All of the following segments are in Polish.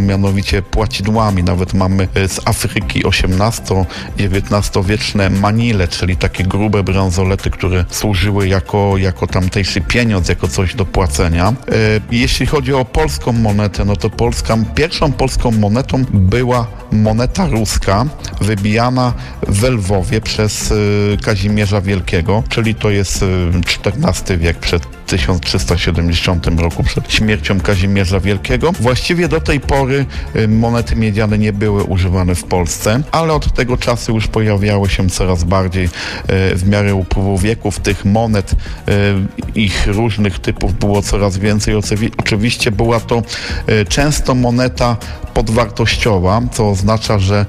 mianowicie płacidłami. Nawet mamy z Afryki XVIII-XIX-wieczne manile, czyli takie grube bransolety, które służyły jako tamtejszy pieniądz, jako coś do płacenia. Jeśli chodzi o polską monetę, no to pierwszą polską monetą była moneta ruska, wybijana w Lwowie przez Kazimierza Wielkiego, czyli to jest XIV wiek, przed 1370 roku, przed śmiercią Kazimierza Wielkiego. Właściwie do tej pory monety miedziane nie były używane w Polsce, ale od tego czasu już pojawiały się coraz bardziej w miarę upływu wieków. Tych monet, ich różnych typów było coraz więcej. Oczywiście była to często moneta podwartościowa, co oznacza, że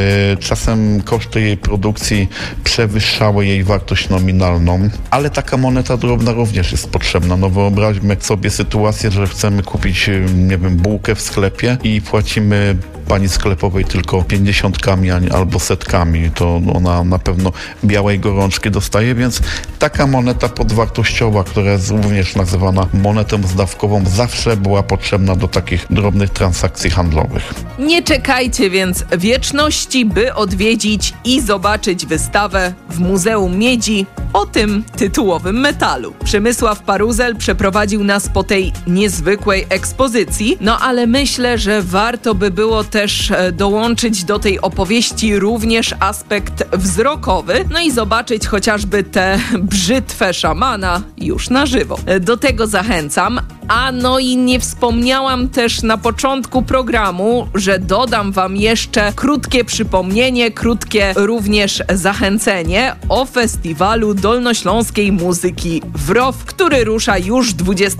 czasem koszty jej produkcji przewyższały jej wartość nominalną, ale taka moneta drobna również jest potrzebna. No wyobraźmy sobie sytuację, że chcemy kupić, nie wiem, bułkę w sklepie i płacimy pani sklepowej tylko 50 albo setkami, to ona na pewno białej gorączki dostaje, więc taka moneta podwartościowa, która jest również nazywana monetą zdawkową, zawsze była potrzebna do takich drobnych transakcji handlowych. Nie czekajcie więc wieczności, by odwiedzić i zobaczyć wystawę w Muzeum Miedzi o tym tytułowym metalu. Przemysław Paruzel przeprowadził nas po tej niezwykłej ekspozycji, no ale myślę, że warto by było też dołączyć do tej opowieści również aspekt wzrokowy, no i zobaczyć chociażby tę brzytwę szamana już na żywo. Do tego zachęcam. A no i nie wspomniałam też na początku programu, że dodam wam jeszcze krótkie przypomnienie, krótkie również zachęcenie o festiwalu dolnośląskiej muzyki WROW, który rusza już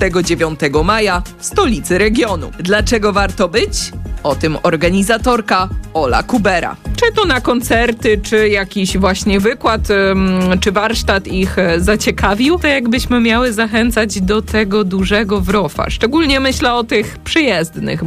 29 maja w stolicy regionu. Dlaczego warto być? O tym organizatorka Ola Kubera. Czy to na koncerty, czy jakiś właśnie wykład, czy warsztat ich zaciekawił, to jakbyśmy miały zachęcać do tego dużego WROW-a. Szczególnie myślę o tych przyjezdnych.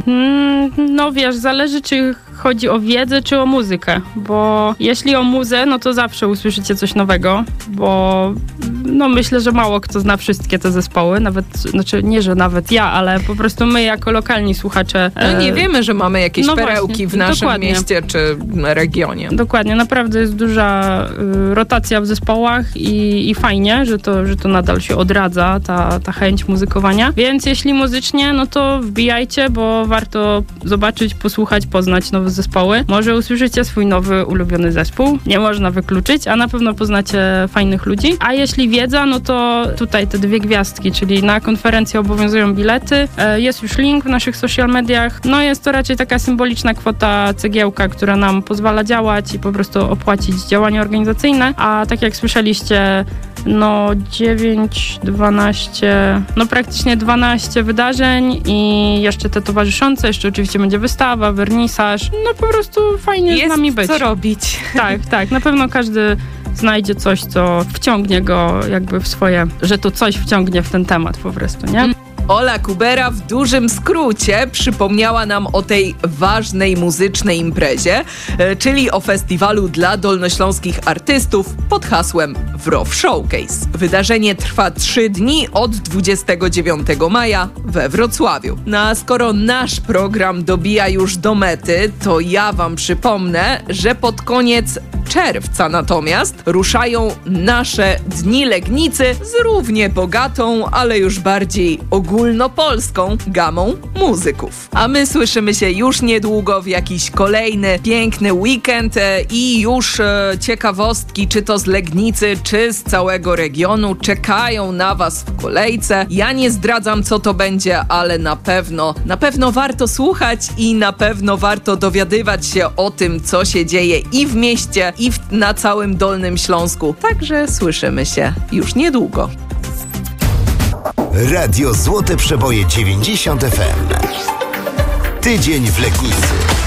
No wiesz, zależy czy chodzi o wiedzę, czy o muzykę, bo jeśli o muzę, no to zawsze usłyszycie coś nowego, bo no myślę, że mało kto zna wszystkie te zespoły, nawet, znaczy nie, że nawet ja, ale po prostu my jako lokalni słuchacze... No nie wiemy, że mamy jakieś perełki właśnie, w naszym mieście czy regionie. Dokładnie, naprawdę jest duża rotacja w zespołach i fajnie, że to nadal się odradza, ta chęć muzykowania, więc jeśli muzycznie, no to wbijajcie, bo warto zobaczyć, posłuchać, poznać nowe zespoły. Może usłyszycie swój nowy ulubiony zespół, nie można wykluczyć, a na pewno poznacie fajnych ludzi. A jeśli wiedza, no to tutaj te 2 gwiazdki, czyli na konferencję obowiązują bilety, jest już link w naszych social mediach, no jest to raczej taka symboliczna kwota cegiełka, która nam pozwala działać i po prostu opłacić działania organizacyjne, a tak jak słyszeliście, no 12, no praktycznie 12 wydarzeń i jeszcze te towarzyszące, jeszcze oczywiście będzie wystawa, wernisaż, no po prostu fajnie jest z nami być. Co robić. Tak, na pewno każdy znajdzie coś, co wciągnie go jakby w swoje, że to coś wciągnie w ten temat po prostu, nie? Ola Kubera w dużym skrócie przypomniała nam o tej ważnej muzycznej imprezie, czyli o festiwalu dla dolnośląskich artystów pod hasłem WROW Showcase. Wydarzenie trwa 3 dni od 29 maja we Wrocławiu. No a skoro nasz program dobija już do mety, to ja wam przypomnę, że pod koniec czerwca natomiast ruszają nasze Dni Legnicy z równie bogatą, ale już bardziej ogólnopolską gamą muzyków. A my słyszymy się już niedługo w jakiś kolejny piękny weekend i już ciekawostki, czy to z Legnicy, czy z całego regionu czekają na was w kolejce. Ja nie zdradzam, co to będzie, ale na pewno warto słuchać i na pewno warto dowiadywać się o tym, co się dzieje i w mieście, i na całym Dolnym Śląsku. Także słyszymy się już niedługo. Radio Złote Przeboje 90 FM. Tydzień w Legnicy.